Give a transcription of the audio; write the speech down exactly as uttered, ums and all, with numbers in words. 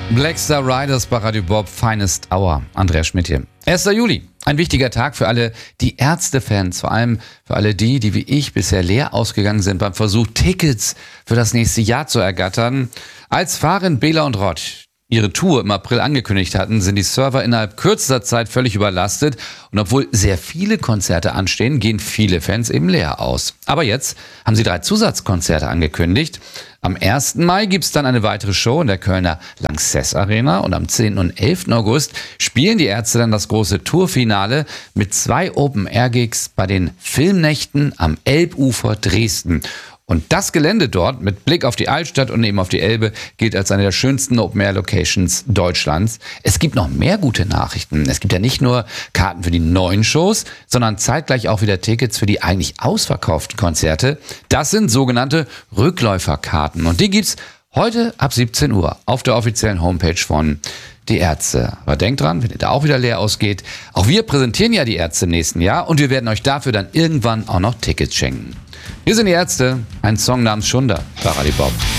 Blackstar Riders bei Radio Bob, Finest Hour. Andreas Schmidt hier. erster Juli, ein wichtiger Tag für alle die Ärzte-Fans, vor allem für alle die, die wie ich bisher leer ausgegangen sind beim Versuch, Tickets für das nächste Jahr zu ergattern. Als Farin, Bela und Rott ihre Tour im April angekündigt hatten, sind die Server innerhalb kürzester Zeit völlig überlastet. Und obwohl sehr viele Konzerte anstehen, gehen viele Fans eben leer aus. Aber jetzt haben sie drei Zusatzkonzerte angekündigt. Am ersten Mai gibt's dann eine weitere Show in der Kölner Lanxess Arena und am zehnten und elften August spielen die Ärzte dann das große Tourfinale mit zwei Open-Air-Gigs bei den Filmnächten am Elbufer Dresden. Und das Gelände dort mit Blick auf die Altstadt und eben auf die Elbe gilt als eine der schönsten Open-Air-Locations Deutschlands. Es gibt noch mehr gute Nachrichten. Es gibt ja nicht nur Karten für die neuen Shows, sondern zeitgleich auch wieder Tickets für die eigentlich ausverkauften Konzerte. Das sind sogenannte Rückläuferkarten und die gibt's heute ab siebzehn Uhr auf der offiziellen Homepage von Die Ärzte. Aber denkt dran, wenn ihr da auch wieder leer ausgeht, auch wir präsentieren ja die Ärzte im nächsten Jahr und wir werden euch dafür dann irgendwann auch noch Tickets schenken. Hier sind die Ärzte, ein Song namens Schunder bei Radio Bob.